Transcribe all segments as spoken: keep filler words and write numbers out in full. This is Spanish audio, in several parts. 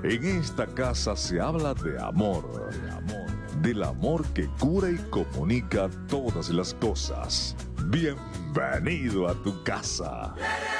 En esta casa se habla de amor, de amor, del amor que cura y comunica todas las cosas. Bienvenido a tu casa.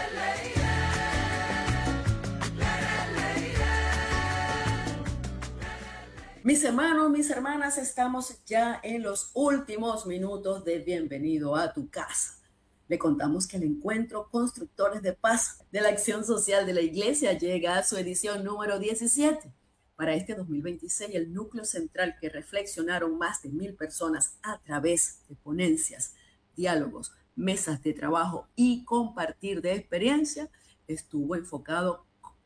Mis hermanos, mis hermanas, estamos ya en los últimos minutos de Bienvenido a tu casa. Le contamos que el encuentro Constructores de Paz de la Acción Social de la Iglesia llega a su edición número diecisiete. Para este dos mil veintiséis, el núcleo central que reflexionaron más de mil personas a través de ponencias, diálogos, mesas de trabajo y compartir de experiencia estuvo enfocado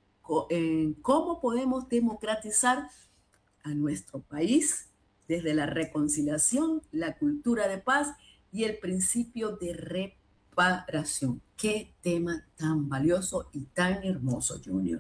en cómo podemos democratizar a nuestro país desde la reconciliación, la cultura de paz y el principio de reparación. Qué tema tan valioso y tan hermoso, Junior.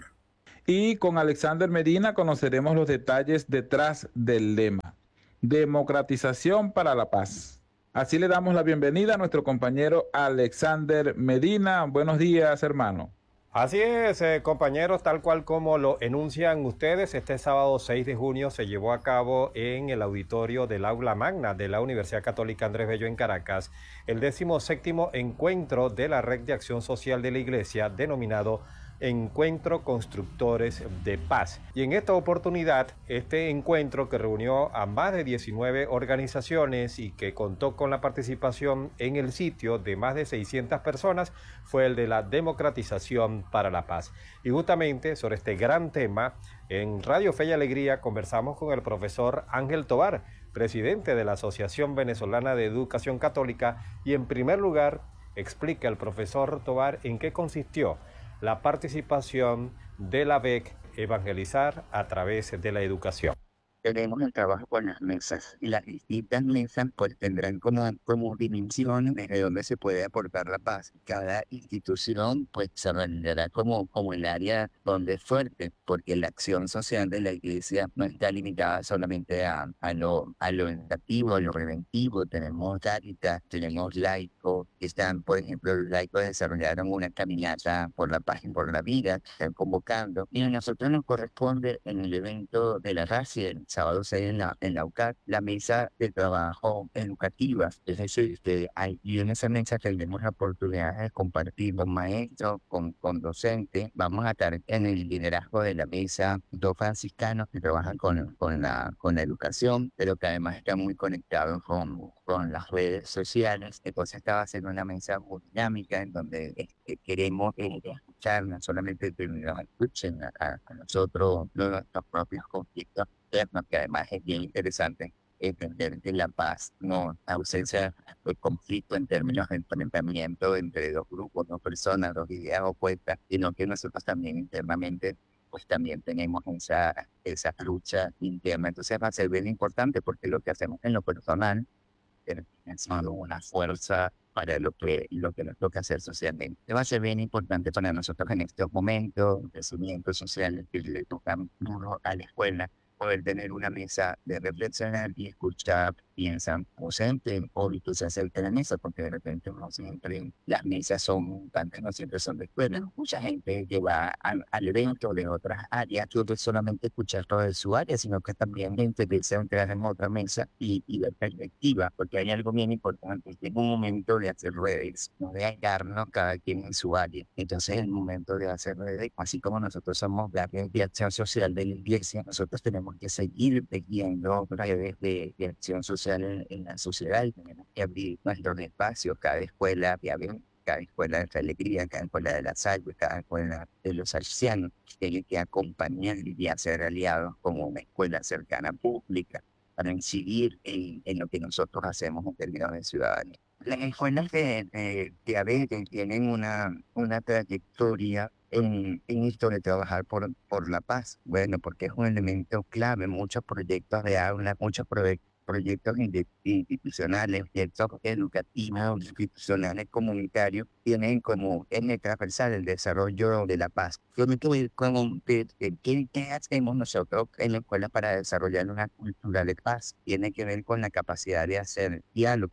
Y con Alexander Medina conoceremos los detalles detrás del lema: democratización para la paz. Así le damos la bienvenida a nuestro compañero Alexander Medina. Buenos días, hermano. Así es, eh, compañeros, tal cual como lo enuncian ustedes, este sábado seis de junio se llevó a cabo en el auditorio del Aula Magna de la Universidad Católica Andrés Bello en Caracas el decimoséptimo encuentro de la Red de Acción Social de la Iglesia, denominado Encuentro Constructores de Paz. Y en esta oportunidad, este encuentro, que reunió a más de diecinueve organizaciones y que contó con la participación en el sitio de más de seiscientas personas, fue el de la democratización para la paz. Y justamente sobre este gran tema, en Radio Fe y Alegría conversamos con el profesor Ángel Tovar, presidente de la Asociación Venezolana de Educación Católica, y en primer lugar explica el profesor Tovar en qué consistió la participación de la B E C Evangelizar a través de la educación. Tenemos el trabajo con las mesas, y las distintas mesas pues tendrán como, como dimensiones desde donde se puede aportar la paz. Cada institución pues se realizará como, como el área donde es fuerte, porque la acción social de la iglesia no está limitada solamente a, a, lo, a lo educativo, a lo preventivo. Tenemos Caritas, tenemos laicos, que están, por ejemplo, los laicos desarrollaron una caminata por la paz y por la vida, están convocando, y a nosotros nos corresponde en el evento de la R A C I, el sábado seis en la, en la U C A D, la mesa de trabajo educativa. Es decir, este, hay, y en esa mesa tendremos la oportunidad de compartir con maestros, con, con docentes. Vamos a estar en el liderazgo de la mesa dos franciscanos que trabajan con, con, la, con la educación, pero que además están muy conectados con, con las redes sociales. Entonces esta va a ser una mesa muy dinámica en donde este, queremos eh, escuchar, no solamente que nos escuchen a, a, a nosotros, nuestros propios conflictos, que además es bien interesante entender que la paz no ausencia del conflicto en términos de enfrentamiento entre dos grupos, dos personas, dos ideas opuestas, sino que nosotros también internamente pues también tenemos esa, esa lucha interna. Entonces va a ser bien importante, porque lo que hacemos en lo personal es una fuerza para lo que, lo que nos toca hacer socialmente. Va a ser bien importante para nosotros en estos momentos de crecimiento social que le tocan duro a la escuela, poder tener una mesa de reflexionar y escuchar, piensan, ausente o incluso acerca de la mesa, porque de repente no siempre las mesas son tantas, no siempre son de escuela. Mucha gente que va al, al evento de otras áreas, no es solamente escuchar todo de su área, sino que también interesa entrar en otra mesa y, y ver perspectiva, porque hay algo bien importante, que es un momento de hacer redes, no de hallarnos cada quien en su área. Entonces es el momento de hacer redes, así como nosotros somos la red de acción social de la iglesia, nosotros tenemos que seguir tejiendo redes de, de acción social en, en la sociedad, y tenemos que abrir nuestros espacios. Cada escuela de Aven, cada escuela de la alegría, cada escuela de la salud, cada escuela de los ancianos tiene que acompañar y hacer aliados como una escuela cercana pública para incidir en, en lo que nosotros hacemos en términos de ciudadanía. Las escuelas de, de, de Aven tienen una, una trayectoria en, en esto de trabajar por, por la paz. Bueno, porque es un elemento clave. Muchos proyectos de aula, muchos proye proyectos institucionales, proyectos educativos, institucionales, comunitarios, tienen como eje transversal el desarrollo de la paz. Tiene que ver con ¿qué, qué hacemos nosotros en la escuela para desarrollar una cultura de paz? Tiene que ver con la capacidad de hacer diálogo,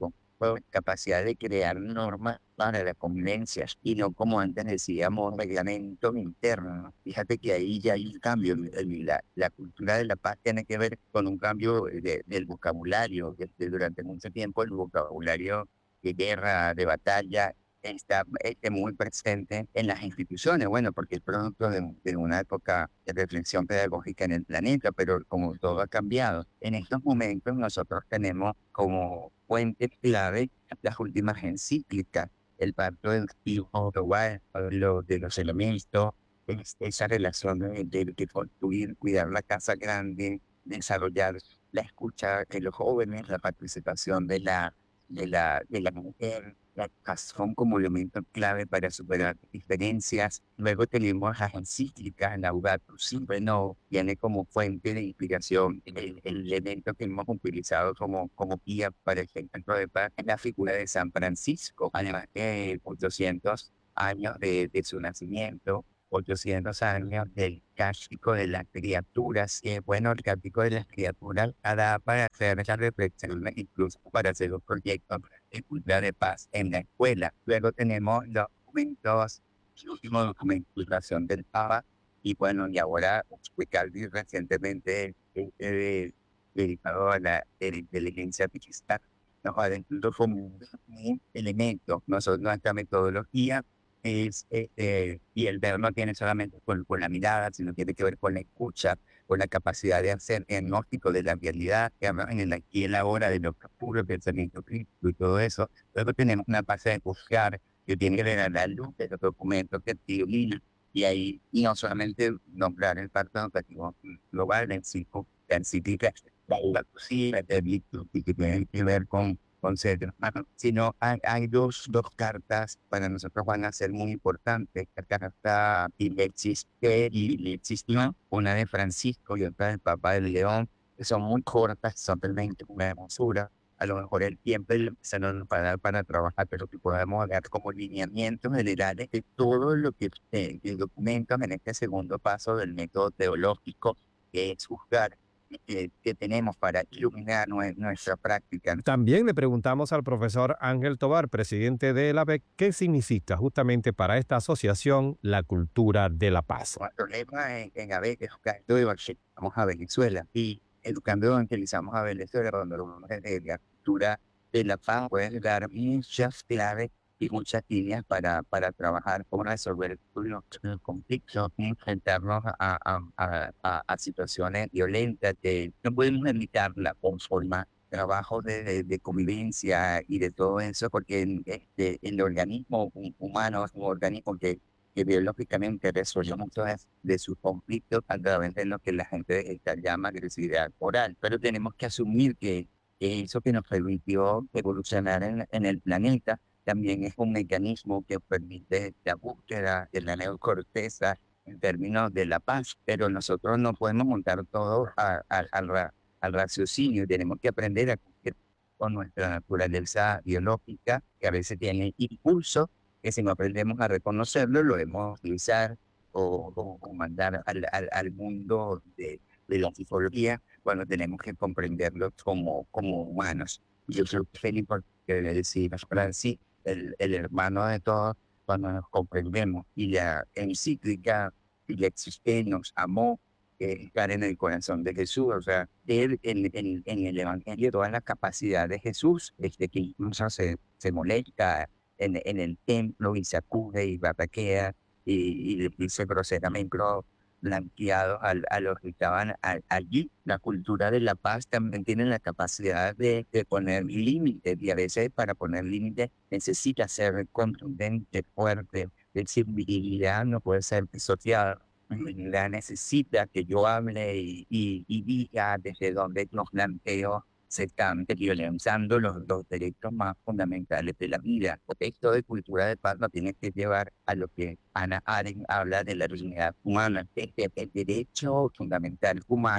fue capacidad de crear normas para la convivencia y no como antes decíamos reglamentos internos. Fíjate que ahí ya hay un cambio. El- La, la cultura de la paz tiene que ver con un cambio de- del vocabulario. que- que Durante mucho tiempo el vocabulario de guerra, de batalla, está este, muy presente en las instituciones. Bueno, porque es producto de, de una época de reflexión pedagógica en el planeta, pero como todo ha cambiado, en estos momentos nosotros tenemos como fuente clave las últimas encíclicas, el pacto del Espíritu Global, lo de los elementos, es- esa relación de, de, de construir, cuidar la casa grande, desarrollar la escucha de los jóvenes, la participación de la, de la, de la mujer, la educación como elemento clave para superar diferencias. Luego tenemos las encíclicas, Laudato Si, bueno, tiene como fuente de inspiración el, el elemento que hemos utilizado como, como guía para el encuentro de paz, es la figura de San Francisco, además de ochocientos años de, de su nacimiento, ochocientos años del cástico de las criaturas. Y bueno, el cástico de las criaturas da para hacer esa reflexión, incluso para hacer un proyecto de cultura de paz en la escuela. Luego tenemos los documentos, el último documento de relación del Papa, y bueno, y ahora Ricardo recientemente este, dedicado a la, de la inteligencia artificial, nos va dentro como un elemento. Nosotros, nuestra metodología es, este, y el ver no tiene solamente con, con la mirada, sino tiene que ver con la escucha, con la capacidad de hacer diagnóstico de la realidad, que hablan en el aquí y el ahora, de lo que ocurre, el pensamiento crítico y todo eso. Luego tenemos una fase de buscar, que tiene que ver a la luz de los documentos que tienen, y ahí, y no solamente nombrar el pacto educativo global en sí, en sí, la la cocina, el líquido, y que tienen que ver con con seres humanos, sino hay, hay dos, dos cartas para nosotros van a ser muy importantes. La carta y existe y le existió, una de Francisco y otra del Papa de León, que son muy cortas, son realmente una hermosura. A lo mejor el tiempo se nos va a dar para trabajar, pero que podamos dar como lineamientos generales de todo lo que eh, el documento en este segundo paso del método teológico, que es juzgar que, que tenemos para iluminar nue- nuestra práctica. También le preguntamos al profesor Ángel Tobar, presidente de la A B E C, qué significa justamente para esta asociación la cultura de la paz. Nuestro lema en, en A B E C es Educando Evangelizamos a Venezuela. Y Educando Evangelizamos a Venezuela, cuando hablamos de la cultura de la paz, puedes dar muchas claves y muchas líneas para, para trabajar, cómo resolver los, los conflictos, enfrentarnos a, a, a, a, a situaciones violentas que no podemos evitarla con forma trabajo de, de, de convivencia y de todo eso, porque en, este, el organismo hu- humano es un organismo que, que biológicamente resuelve muchos de, de sus conflictos a través de lo que la gente esta llama agresividad moral. Pero tenemos que asumir que, que eso que nos permitió evolucionar en, en el planeta también es un mecanismo que permite la búsqueda de la neocorteza en términos de la paz, pero nosotros no podemos montar todo a- a- al ra- al raciocinio, tenemos que aprender a cumplir con nuestra naturaleza biológica, que a veces tiene impulso, que si no aprendemos a reconocerlo, lo debemos utilizar o, o- o mandar al, al, al mundo de, de la psicología, cuando tenemos que comprenderlo como, como humanos. Yo creo que Felipe, que le decimos Francis, el, el hermano de todos, cuando nos comprendemos, y la encíclica y la existencia nos amó, que estar en el corazón de Jesús, o sea, él en, en, en el Evangelio toda la capacidad de Jesús, este, que incluso se, se molesta en, en el templo y sacude y bataquea y, y le dice groseramente blanqueados a, a los que estaban a- allí. La cultura de la paz también tiene la capacidad de, de poner límites, y a veces para poner límites necesita ser contundente, fuerte, sensibilidad no puede ser disociada. La necesita que yo hable y, y, y diga desde donde los planteo se están violentando los, los derechos más fundamentales de la vida. Porque esto de cultura de paz no tiene que llevar a lo que Hannah Arendt habla de la dignidad humana, este el derecho fundamental humano,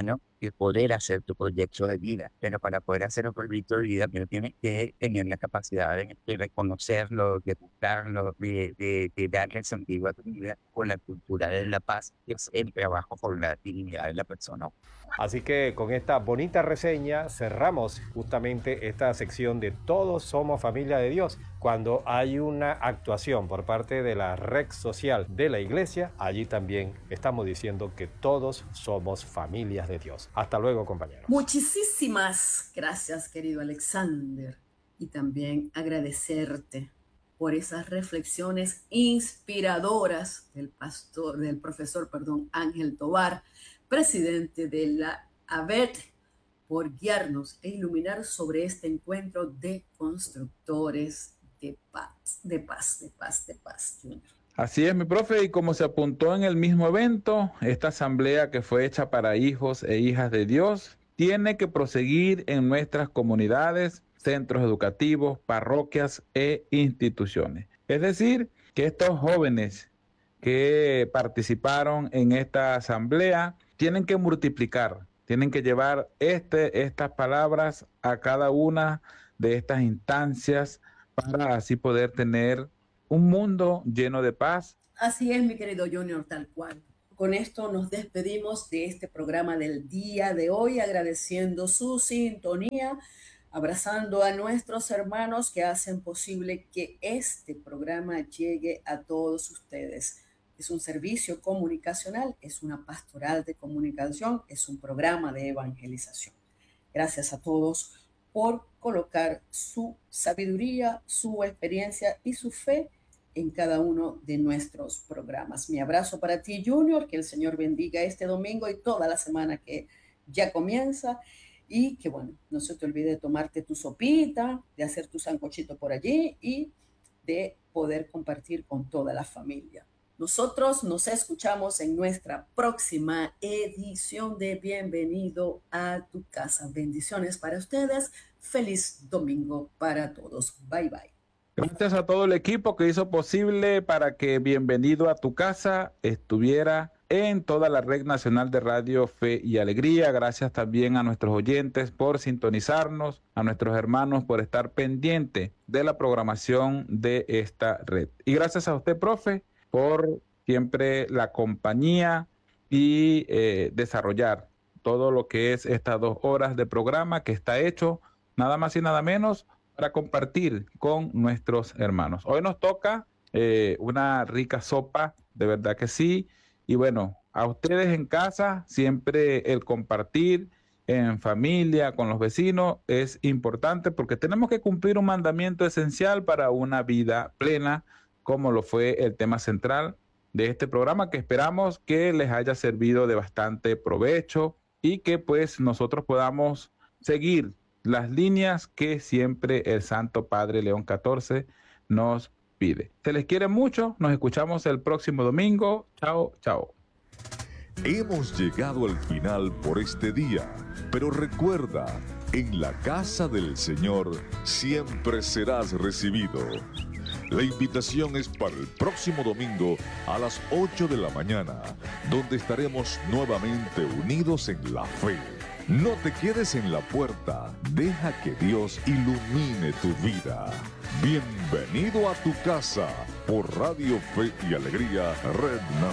que poder hacer tu proyecto de vida. Pero para poder hacer un proyecto de vida, pero tienes que tener la capacidad de, de reconocerlo, de buscarlo, de, de, de darle sentido a tu vida con la cultura de la paz, que es el trabajo por la dignidad de la persona. Así que con esta bonita reseña cerramos justamente esta sección de Todos somos familia de Dios. Cuando hay una actuación por parte de la red social de la iglesia, allí también estamos diciendo que todos somos familias de Dios. Hasta luego, compañeros. Muchísimas gracias, querido Alexander. Y también agradecerte por esas reflexiones inspiradoras del pastor, del profesor, perdón, Ángel Tovar, presidente de la A B E T, por guiarnos e iluminar sobre este encuentro de constructores de paz, de paz, de paz, de paz, Junior. Así es, mi profe, y como se apuntó en el mismo evento, esta asamblea que fue hecha para hijos e hijas de Dios tiene que proseguir en nuestras comunidades, centros educativos, parroquias e instituciones. Es decir, que estos jóvenes que participaron en esta asamblea tienen que multiplicar, tienen que llevar este, estas palabras a cada una de estas instancias para así poder tener un mundo lleno de paz. Así es, mi querido Junior, tal cual. Con esto nos despedimos de este programa del día de hoy, agradeciendo su sintonía, abrazando a nuestros hermanos que hacen posible que este programa llegue a todos ustedes. Es un servicio comunicacional, es una pastoral de comunicación, es un programa de evangelización. Gracias a todos por colocar su sabiduría, su experiencia y su fe en cada uno de nuestros programas. Mi abrazo para ti, Junior, que el Señor bendiga este domingo y toda la semana que ya comienza, y que, bueno, no se te olvide de tomarte tu sopita, de hacer tu sancochito por allí y de poder compartir con toda la familia. Nosotros nos escuchamos en nuestra próxima edición de Bienvenido a tu casa. Bendiciones para ustedes. Feliz domingo para todos. Bye, bye. Gracias a todo el equipo que hizo posible para que Bienvenido a tu casa estuviera en toda la red nacional de Radio Fe y Alegría. Gracias también a nuestros oyentes por sintonizarnos, a nuestros hermanos por estar pendiente de la programación de esta red. Y gracias a usted, profe, por siempre la compañía y eh, desarrollar todo lo que es estas dos horas de programa que está hecho nada más y nada menos para compartir con nuestros hermanos. Hoy nos toca eh, una rica sopa, de verdad que sí. Y bueno, a ustedes en casa, siempre el compartir en familia, con los vecinos, es importante porque tenemos que cumplir un mandamiento esencial para una vida plena, como lo fue el tema central de este programa, que esperamos que les haya servido de bastante provecho y que pues nosotros podamos seguir las líneas que siempre el Santo Padre León catorce nos pide. Se les quiere mucho, nos escuchamos el próximo domingo. Chao, chao. Hemos llegado al final por este día, pero recuerda, en la casa del Señor siempre serás recibido. La invitación es para el próximo domingo a las ocho de la mañana, donde estaremos nuevamente unidos en la fe. No te quedes en la puerta, deja que Dios ilumine tu vida. Bienvenido a tu casa por Radio Fe y Alegría, Red Nacional.